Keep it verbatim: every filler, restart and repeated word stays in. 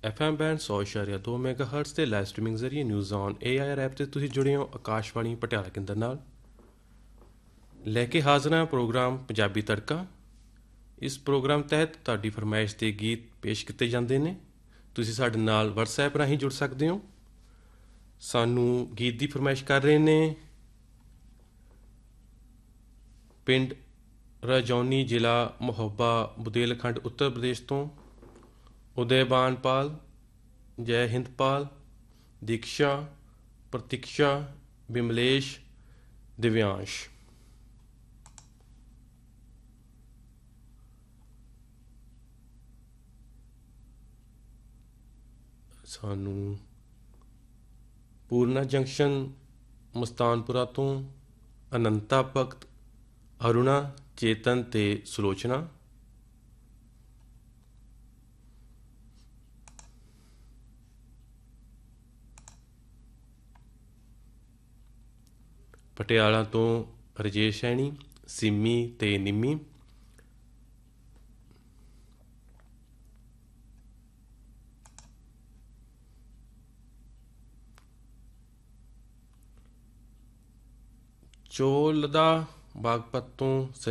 F M band ਸੌ ਇਸ਼ਾਰਿਆ ਦੋ mega hurts ਤੇ ਲਾਈਵ ਸਟ੍ਰੀਮਿੰਗ ਜ਼ਰੀਏ news on A I R app ਤੇ ਤੁਸੀਂ ਜੁੜੇ ਹੋ ਆਕਾਸ਼ਵਾਣੀ ਪਟਿਆਲਾ ਕੇਂਦਰ ਨਾਲ। ਲੈ ਕੇ ਹਾਜ਼ਰ ਹਾਂ ਪ੍ਰੋਗਰਾਮ ਪੰਜਾਬੀ ਤੜਕਾ। ਇਸ ਪ੍ਰੋਗਰਾਮ ਤਹਿਤ ਤੁਹਾਡੀ ਫਰਮਾਇਸ਼ ਦੇ ਗੀਤ ਪੇਸ਼ ਕੀਤੇ ਜਾਂਦੇ ਨੇ। ਤੁਸੀਂ ਸਾਡੇ ਨਾਲ ਵਟਸਐਪ ਰਾਹੀਂ ਜੁੜ ਸਕਦੇ ਹੋ। ਸਾਨੂੰ ਗੀਤ ਦੀ ਫਰਮਾਇਸ਼ ਕਰ ਰਹੇ ਨੇ ਪਿੰਡ ਰਾਜੌਨੀ, ਜ਼ਿਲ੍ਹਾ ਮਹੋਬਾ, ਬੁਦੇਲਖੰਡ, ਉੱਤਰ ਪ੍ਰਦੇਸ਼ ਤੋਂ ਉਦੈਬਾਨ ਪਾਲ, ਜੈ ਹਿੰਦਪਾਲ, ਦੀਕਸ਼ਾ, ਪ੍ਰਤੀਕਸ਼ਾ, ਬਿਮਲੇਸ਼, ਦਿਵਿਆਂਸ਼। ਸਾਨੂੰ ਪੂਰਨਾ ਜੰਕਸ਼ਨ ਮੁਸਤਾਨਪੁਰਾ ਤੋਂ ਅਨੰਤਾ ਭਗਤ, ਅਰੁਣਾ, ਚੇਤਨ ਤੇ ਸੁਲੋਚਨਾ। ਪਟਿਆਲਾ ਤੋਂ ਰਜੇਸ਼ ਸੈਣੀ, ਸਿੰਮੀ ਤੇ ਨਿੰਮੀ। ਚੋਲਦਾ ਬਾਗਪਤ ਤੋਂ